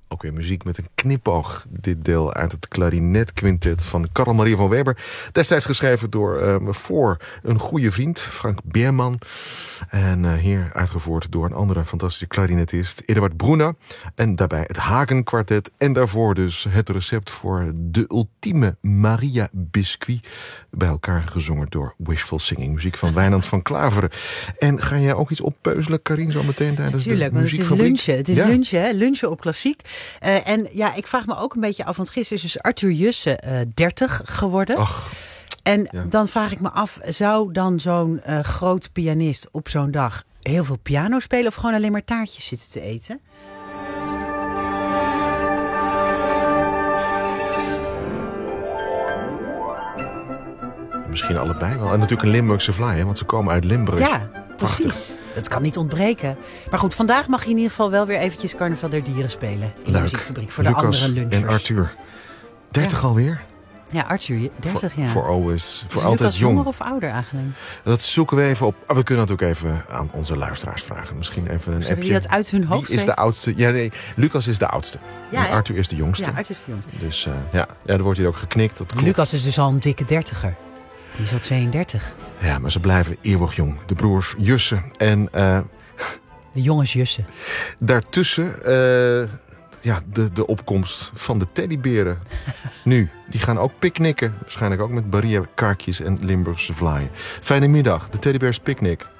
Ook weer muziek met een knipoog. Dit deel uit het klarinetquintet van Karl Maria van Weber. Destijds geschreven door voor een goede vriend, Frank Beerman. En hier uitgevoerd door een andere fantastische klarinetist, Eduard Bruna. En daarbij het Hagen Kwartet. En daarvoor dus het recept voor de ultieme Maria Biscuit. Bij elkaar gezongen door Wishful Singing. Muziek van Wijnand van Klaveren. En ga jij ook iets oppeuzelen, Karin, zo meteen tijdens de muziekfabriek? Lunchen. Het is lunchen, hè? Lunchen op klassiek. En ja, ik vraag me ook een beetje af, want gisteren is dus Arthur Jussen 30 geworden. Ach, en dan vraag ik me af, zou dan zo'n groot pianist op zo'n dag heel veel piano spelen of gewoon alleen maar taartjes zitten te eten? Misschien allebei wel. En natuurlijk een Limburgse vlaai, hè, want ze komen uit Limburg. Ja, precies. Dat kan niet ontbreken. Maar goed, vandaag mag je in ieder geval wel weer eventjes Carnaval der Dieren spelen. In de muziekfabriek voor Lucas de andere lunchers. en Arthur. 30 alweer? Ja, Arthur, 30 jaar. Voor always. Voor is altijd Lucas jong. jonger of ouder eigenlijk? Dat zoeken we even op. We kunnen natuurlijk even aan onze luisteraars vragen. Misschien even een Zullen appje. die dat uit hun hoofd Wie is de oudste? Ja, nee, Lucas is de oudste. Ja, en Arthur is de jongste. Ja, Arthur is de jongste. Dus ja, er wordt hier ook geknikt. Dat klopt. Lucas is dus al een dikke 30er. Die is al 32. Ja, maar ze blijven eeuwig jong. De broers Jussen. En de jongens Jussen. Daartussen de opkomst van de teddyberen. Nu, die gaan ook picknicken. Waarschijnlijk ook met Maria kaartjes en Limburgse vlaaien. Fijne middag, de Teddybears Picnic.